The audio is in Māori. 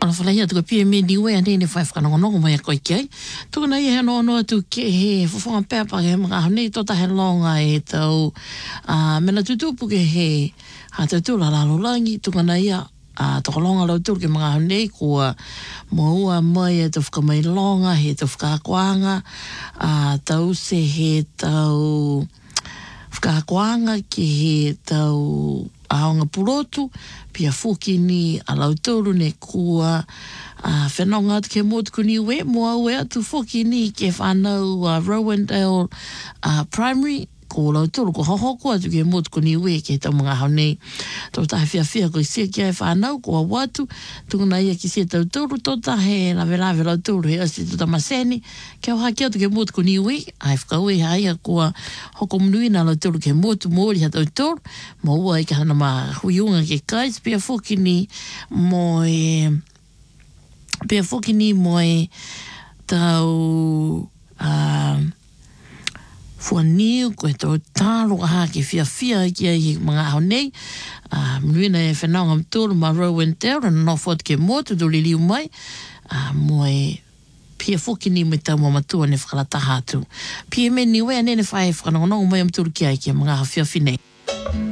Ala whalai atu ka pia me niwe ane ne whai whakanongonongo mai a koe kei. Tuka na ia no atu ke he whawhanga pepa ke mga hone tota he longa e tau mena tutupu ke he ha tautu la lalolangi. Tuka na ia toko longa lau turu ke mga hone kua maua mai e tau whakamai longa he tau whakakoanga tau se he tau whakakoanga ke he tau aonga purotu pia fuki ni a lautoro ne kua whenonga atu ke motu kuni we mua ue atu fuki ni ke whanau Rowendale Primary ko lautoro ko hohoko atu ke motu kuni we ke tau mga haunei tau tahi whiawhia ko i sia ki ai whanau ko a watu tunguna ia ki sia tautoro tau tahi lawe lautoro he asi tuta maseni ke au haki atu ke motu kuni we ai whakaue haia kua hoko mnuina lautoro ke motu mōri ha tautoro mo ua i ka hana ma huiunga ke kais pia fuki ni moe tau fuaniu koe tau tālo ha ke whiawhia ki ai mga haunei mnuina e whenaunga mtoro ma Rowendale na nofot ke motu do liliu mai moe pia fuki ni me tau mamatua ne whakalataha atu pia me niwe ane ne whae whakanongonongo mai mtoro ki ai ki mga hawhiawhi nei